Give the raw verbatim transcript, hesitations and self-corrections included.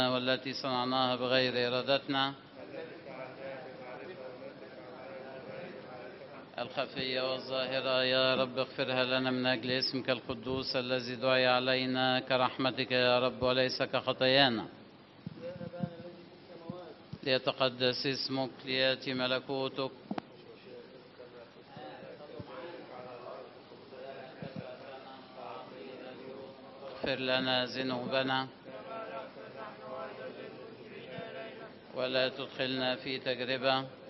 والتي صنعناها بغير إرادتنا الخفية والظاهرة، يا رب اغفرها لنا من أجل اسمك القدوس الذي دعي علينا كرحمتك يا رب وليس كخطايانا. ليتقدس اسمك، ليأتي ملكوتك، اغفر لنا ذنوبنا ولا تدخلنا في تجربة